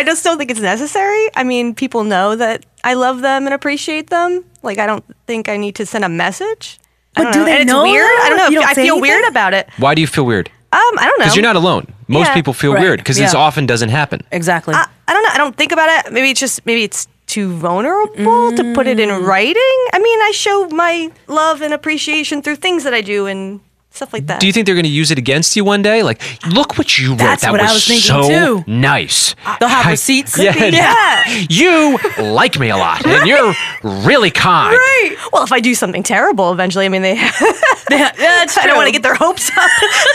just don't think it's necessary. I mean, people know that I love them and appreciate them. Like, I don't think I need to send a message. But do they know? It's weird. I don't know. I feel weird about it. Why do you feel weird? I don't know. Because you're not alone. Most people feel weird because this often doesn't happen. Exactly. I don't know. I don't think about it. Maybe it's too vulnerable to put it in writing. I mean, I show my love and appreciation through things that I do and stuff like that. Do you think they're going to use it against you one day? Like, look what you wrote. That's what I was thinking so too. Nice. They'll have receipts. Yeah. You like me a lot, and you're really kind. Right. Well, if I do something terrible, eventually, I mean, that's I don't want to get their hopes up.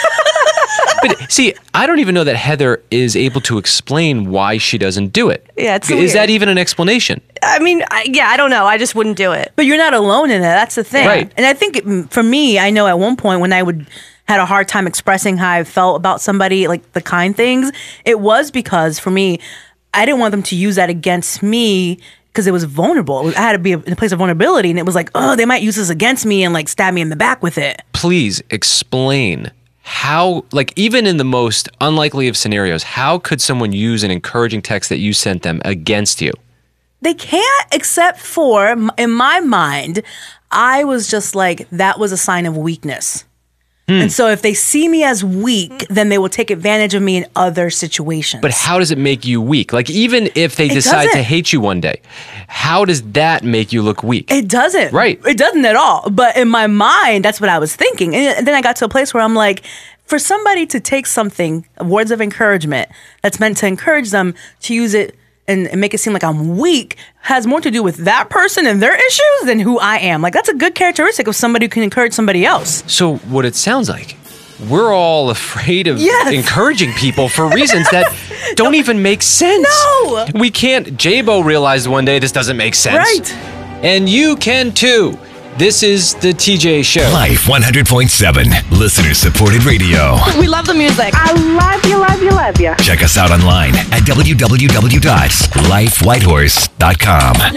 But see, I don't even know that Heather is able to explain why she doesn't do it. Yeah, it's Is weird. that even an explanation? I mean, I don't know. I just wouldn't do it. But you're not alone in it. That's the thing. Right. And I think for me, I know at one point when I had a hard time expressing how I felt about somebody, like the kind things, it was because for me, I didn't want them to use that against me because it was vulnerable. I had to be in a place of vulnerability, and it was like, oh, they might use this against me and like stab me in the back with it. Please explain how, like, even in the most unlikely of scenarios, how could someone use an encouraging text that you sent them against you? They can't, except for, in my mind, I was just like, that was a sign of weakness. And so if they see me as weak, then they will take advantage of me in other situations. But how does it make you weak? Like, even if they decide to hate you one day, how does that make you look weak? It doesn't. Right. It doesn't at all. But in my mind, that's what I was thinking. And then I got to a place where I'm like, for somebody to take something, words of encouragement, that's meant to encourage them, to use it and make it seem like I'm weak, has more to do with that person and their issues than who I am. Like, that's a good characteristic of somebody who can encourage somebody else. So what it sounds like, we're all afraid of encouraging people for reasons that don't even make sense. No! We can't. J-Bo realized one day this doesn't make sense. Right. And you can too. This is the TJ Show. Life 100.7, listener-supported radio. We love the music. I love you, love you, love you. Check us out online at www.lifewhitehorse.com.